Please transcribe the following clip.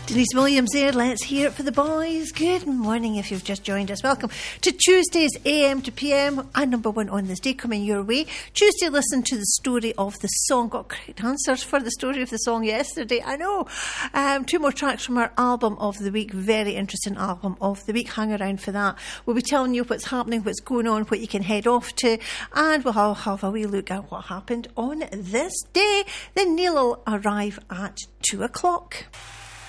Denise Williams there. Let's hear it for the boys. Good morning if you've just joined us. Welcome to Tuesday's AM to PM and number one on this day coming your way. Tuesday, listen to the story of the song. Got correct answers for the story of the song yesterday. I know. 2 more tracks from our album of the week. Very interesting album of the week. Hang around for that. We'll be telling you what's happening, what's going on, what you can head off to, and we'll have a wee look at what happened on this day. Then Neil will arrive at 2 o'clock.